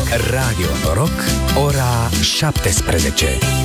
Radio Noroc, ora 17.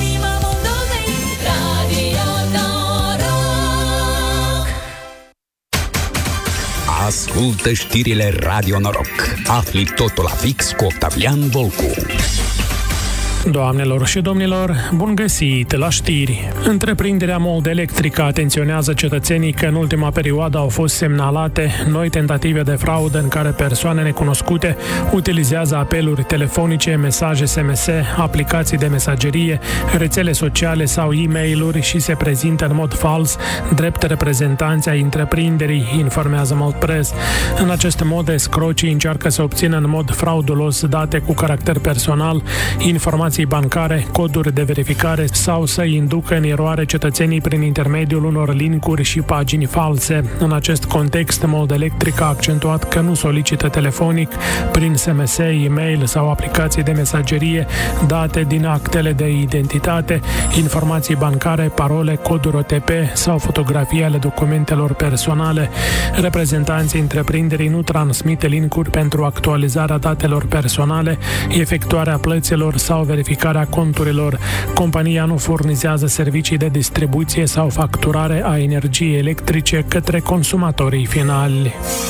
Ascultă știrile Radio Noroc. Afli totul la fix cu Octavian Volcu. Doamnelor și domnilor, bun găsit la știri! Întreprinderea Mold Electrica atenționează cetățenii că în ultima perioadă au fost semnalate noi tentative de fraudă în care persoane necunoscute utilizează apeluri telefonice, mesaje SMS, aplicații de mesagerie, rețele sociale sau e-mail-uri și se prezintă în mod fals drept reprezentanți ai întreprinderii, informează Mold Press. În acest mod, escrocii încearcă să obțină în mod fraudulos date cu caracter personal, informații bancare, coduri de verificare sau să inducă în eroare cetățenii prin intermediul unor linkuri și pagini false. În acest context, Mold Electric a accentuat că nu solicită telefonic, prin SMS, e-mail sau aplicații de mesagerie, date din actele de identitate, informații bancare, parole, coduri OTP sau fotografii ale documentelor personale. Reprezentanții întreprinderii nu transmite linkuri pentru actualizarea datelor personale, efectuarea plăților sau verificarea conturilor. Compania nu furnizează servicii de distribuție sau facturare a energiei electrice către consumatorii finali.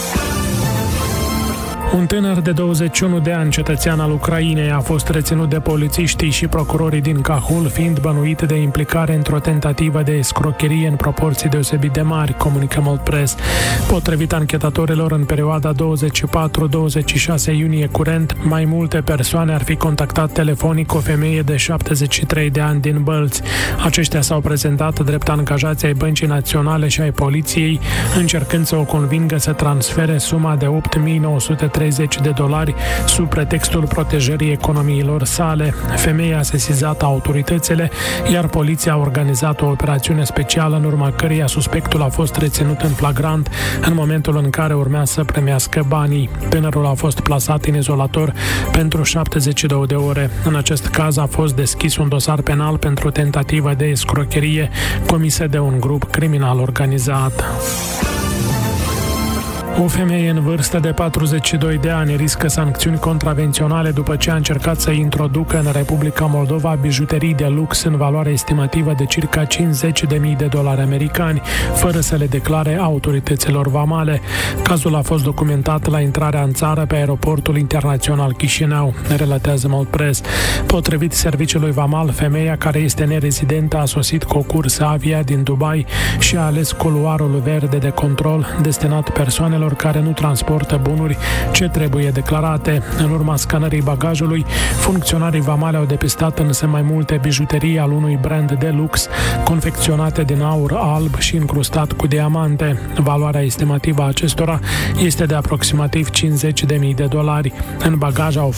Un tânăr de 21 de ani, cetățean al Ucrainei, a fost reținut de polițiștii și procurorii din Cahul, fiind bănuit de implicare într-o tentativă de escrocherie în proporții deosebit de mari, comunică Mold Press. Potrivit anchetatorilor, în perioada 24-26 iunie curent, mai multe persoane ar fi contactat telefonic o femeie de 73 de ani din Bălți. Aceștia s-au prezentat drept angajații ai Băncii Naționale și ai Poliției, încercând să o convingă să transfere suma de $8.930 sub pretextul protejării economiilor sale. Femeia a sesizat autoritățile, iar poliția a organizat o operațiune specială în urma căreia suspectul a fost reținut în flagrant în momentul în care urmea să primească banii. Tânărul a fost plasat în izolator pentru 72 de ore. În acest caz a fost deschis un dosar penal pentru tentativă de escrocherie comisă de un grup criminal organizat. O femeie în vârstă de 42 de ani riscă sancțiuni contravenționale după ce a încercat să introducă în Republica Moldova bijuterii de lux în valoare estimativă de circa $50.000 americani, fără să le declare autorităților vamale. Cazul a fost documentat la intrarea în țară pe aeroportul internațional Chișinău, relatează Mold Press. Potrivit serviciului vamal, femeia, care este nerezidentă, a sosit cu o cursă avia din Dubai și a ales culoarul verde de control destinat persoanelor care nu transportă bunuri ce trebuie declarate. În urma scanării bagajului, funcționarii vamale au depistat însă mai multe bijuterii al unui brand de lux, confecționate din aur alb și încrustat cu diamante. Valoarea estimativă a acestora este de aproximativ $50.000. În bagaj au